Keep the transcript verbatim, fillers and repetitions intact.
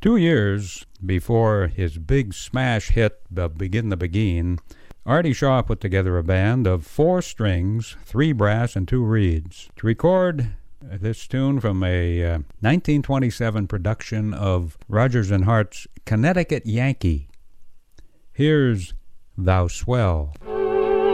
Two years before his big smash hit of Begin the Beguine, Artie Shaw put together a band of four strings, three brass, and two reeds to record this tune from a uh, nineteen twenty-seven production of Rodgers and Hart's Connecticut Yankee. Here's Thou Swell.